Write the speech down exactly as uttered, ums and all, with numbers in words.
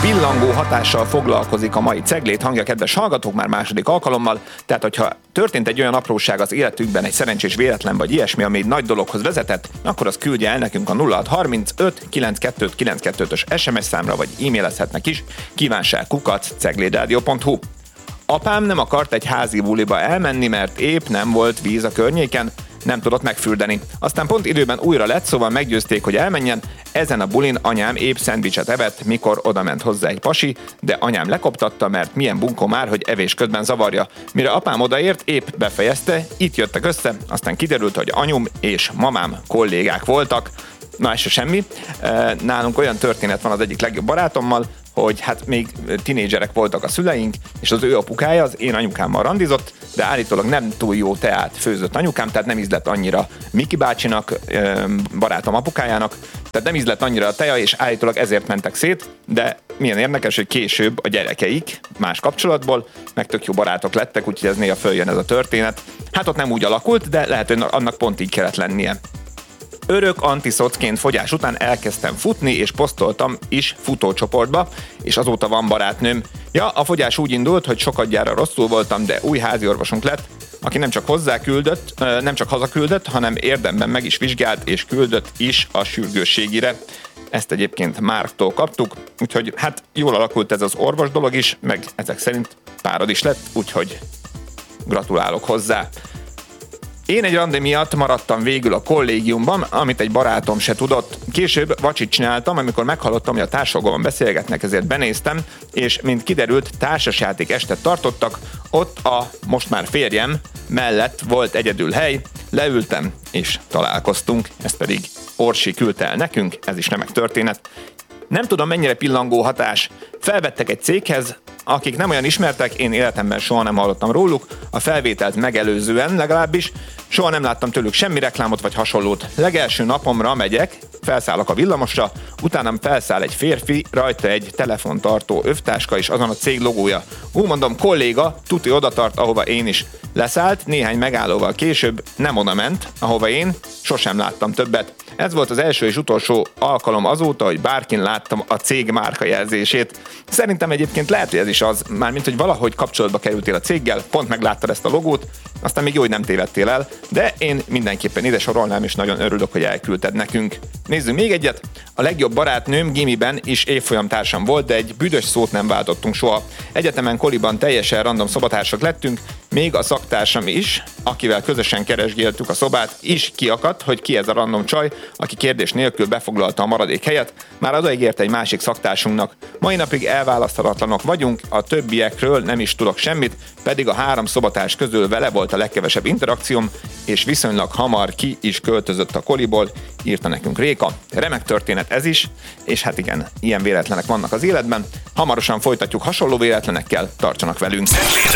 Pillangó hatással foglalkozik a mai Ceglét hangja, kedves hallgatók, már második alkalommal. Tehát, hogyha történt egy olyan apróság az életükben, egy szerencsés véletlen vagy ilyesmi, ami egy nagy dologhoz vezetett, akkor az küldje el nekünk a nulla hat harmincöt kilencvenkettő kilencvenkettős es em es számra, vagy e-mailezhetnek is, kívánság kukac ceglédradio pont hu. Apám nem akart egy házi buliba elmenni, mert épp nem volt víz a környéken, nem tudott megfürdeni. Aztán pont időben újra lett, szóval meggyőzték, hogy elmenjen. Ezen a bulin anyám épp szendvicset evett, mikor odament hozzá egy pasi, de anyám lekoptatta, mert milyen bunkó már, hogy evés közben zavarja. Mire apám odaért, épp befejezte, itt jöttek össze, aztán kiderült, hogy anyum és mamám kollégák voltak. Na, ez se semmi. Nálunk olyan történet van az egyik legjobb barátommal, hogy hát még tinédzserek voltak a szüleink, és az ő apukája az én anyukámmal randizott, de állítólag nem túl jó teát főzött anyukám, tehát nem ízlett annyira Miki bácsinak, barátom apukájának, tehát nem ízlett annyira a teja, és állítólag ezért mentek szét, de milyen érdekes, hogy később a gyerekeik más kapcsolatból meg tök jó barátok lettek, úgyhogy ez néha följön ez a történet. Hát ott nem úgy alakult, de lehet, hogy annak pont így kellett lennie. Örök antiszocként fogyás után elkezdtem futni, és posztoltam is futócsoportba, és azóta van barátnőm. Ja, a fogyás úgy indult, hogy sokadjára rosszul voltam, de új házi orvosunk lett, aki nem csak hozzá küldött, nem csak hazaküldött, hanem érdemben meg is vizsgált, és küldött is a sürgősségire. Ezt egyébként Márktól kaptuk, úgyhogy hát jól alakult ez az orvos dolog is, meg ezek szerint párod is lett, úgyhogy gratulálok hozzá. Én egy randi miatt maradtam végül a kollégiumban, amit egy barátom se tudott. Később vacsit csináltam, amikor meghallottam, hogy a társalgóban beszélgetnek, ezért benéztem, és mint kiderült, társasjáték estet tartottak, ott a most már férjem mellett volt egyedül hely, leültem és találkoztunk, ezt pedig Orsi küldte el nekünk, ez is remek történet. Nem tudom, mennyire pillangó hatás. Felvettek egy céghez, akik nem olyan ismertek, én életemben soha nem hallottam róluk, a felvételt megelőzően legalábbis, soha nem láttam tőlük semmi reklámot vagy hasonlót. Legelső napomra megyek, felszállok a villamosra, utánam felszáll egy férfi, rajta egy telefontartó övtáska és azon a cég logója. Úgy mondom, kolléga, tuti oda tart, ahova én is. Leszállt, néhány megállóval később nem oda ment, ahova én sosem láttam többet. Ez volt az első és utolsó alkalom azóta, hogy bárkin láttam a cég márkajelzését. Szerintem egyébként lehet, hogy ez is az, mármint, hogy valahogy kapcsolatba kerültél a céggel, pont megláttad ezt a logót, aztán még jó, hogy nem tévedtél el, de én mindenképpen ide sorolnám, és nagyon örülök, hogy elküldted nekünk. Nézzünk még egyet. A legjobb barátnőm gimiben is évfolyamtársam volt, de egy büdös szót nem váltottunk soha. Egyetemen koliban teljesen random szobatársak lettünk, még a szaktársam is, akivel közösen keresgéltük a szobát, is kiakadt, hogy ki ez a random csaj, aki kérdés nélkül befoglalta a maradék helyet, már odaígért egy másik szaktársunknak. Mai napig elválaszthatatlanok vagyunk, a többiekről nem is tudok semmit, pedig a három szobatárs közül vele volt a legkevesebb interakcióm, és viszonylag hamar ki is költözött a koliból, írta nekünk Réka. Remek történet ez is, és hát igen, ilyen véletlenek vannak az életben. Hamarosan folytatjuk hasonló véletlenekkel, tartsanak velünk!